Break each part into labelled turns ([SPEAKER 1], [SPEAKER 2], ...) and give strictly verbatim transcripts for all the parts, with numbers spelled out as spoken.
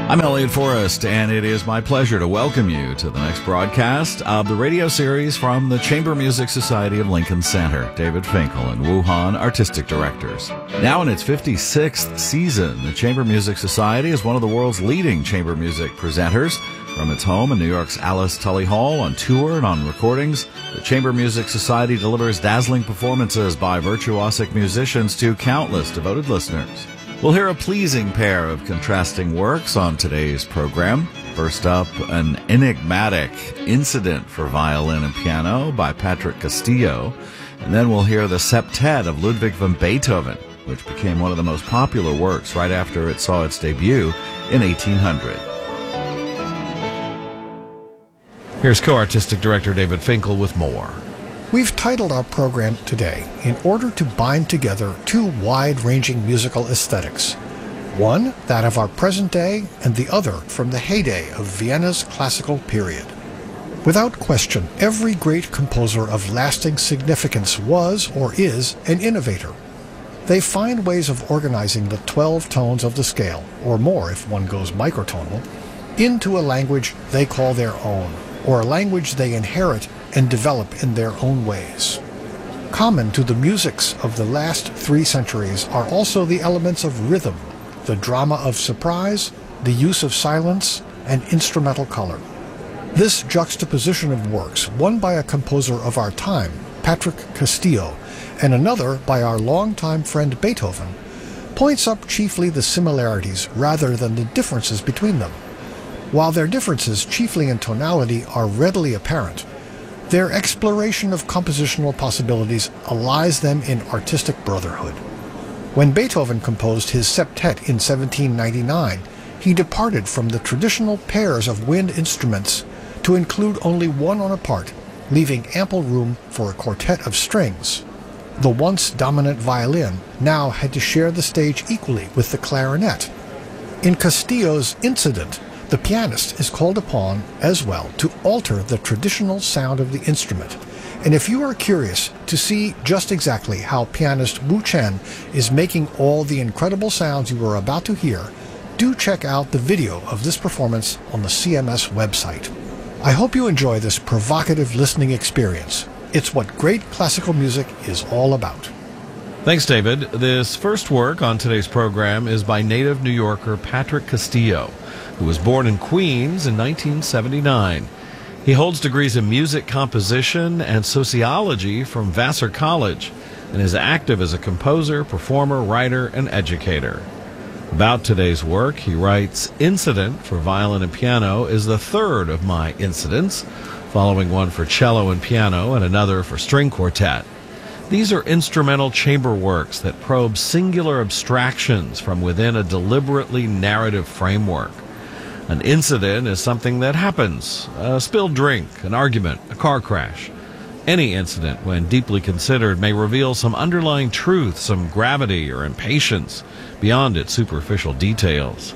[SPEAKER 1] I'm Elliot Forrest, and it is my pleasure to welcome you to the next broadcast of the radio series from the Chamber Music Society of Lincoln Center. David Finkel and Wu Han, artistic directors. Now in its fifty-sixth season, the Chamber Music Society is one of the world's leading chamber music presenters. From its home in New York's Alice Tully Hall, on tour and on recordings, the Chamber Music Society delivers dazzling performances by virtuosic musicians to countless devoted listeners. We'll hear a pleasing pair of contrasting works on today's program. First up, an enigmatic Incident for Violin and Piano by Patrick Castillo. And then we'll hear the Septet of Ludwig van Beethoven, which became one of the most popular works right after it saw its debut in eighteen hundred. Here's co-artistic director David Finkel with more.
[SPEAKER 2] We've titled our program today in order to bind together two wide-ranging musical aesthetics. One, that of our present day, and the other from the heyday of Vienna's classical period. Without question, every great composer of lasting significance was or is an innovator. They find ways of organizing the twelve tones of the scale, or more if one goes microtonal, into a language they call their own, or a language they inherit and develop in their own ways. Common to the musics of the last three centuries are also the elements of rhythm, the drama of surprise, the use of silence, and instrumental color. This juxtaposition of works, one by a composer of our time, Patrick Castillo, and another by our longtime friend Beethoven, points up chiefly the similarities rather than the differences between them. While their differences, chiefly in tonality, are readily apparent, their exploration of compositional possibilities allies them in artistic brotherhood. When Beethoven composed his Septet in seventeen ninety-nine, he departed from the traditional pairs of wind instruments to include only one on a part, leaving ample room for a quartet of strings. The once dominant violin now had to share the stage equally with the clarinet. In Castillo's Incident, the pianist is called upon, as well, to alter the traditional sound of the instrument. And if you are curious to see just exactly how pianist Wu Chen is making all the incredible sounds you are about to hear, do check out the video of this performance on the C M S website. I hope you enjoy this provocative listening experience. It's what great classical music is all about.
[SPEAKER 1] Thanks, David. This first work on today's program is by native New Yorker Patrick Castillo, who was born in Queens in nineteen seventy-nine. He holds degrees in music composition and sociology from Vassar College and is active as a composer, performer, writer, and educator. About today's work, he writes, Incident for Violin and Piano is the third of my incidents, following one for cello and piano and another for string quartet. These are instrumental chamber works that probe singular abstractions from within a deliberately narrative framework. An incident is something that happens, a spilled drink, an argument, a car crash. Any incident, when deeply considered, may reveal some underlying truth, some gravity or impatience beyond its superficial details.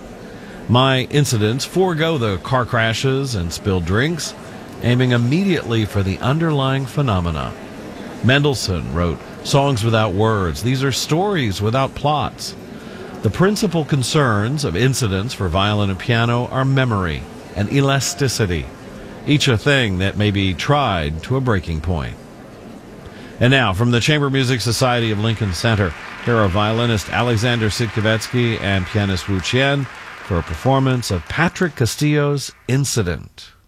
[SPEAKER 1] My incidents forego the car crashes and spilled drinks, aiming immediately for the underlying phenomena. Mendelssohn wrote songs without words. These are stories without plots. The principal concerns of Incidents for Violin and Piano are memory and elasticity, each a thing that may be tried to a breaking point. And now, from the Chamber Music Society of Lincoln Center, here are violinist Alexander Sitkevetsky and pianist Wu Chen for a performance of Patrick Castillo's Incident.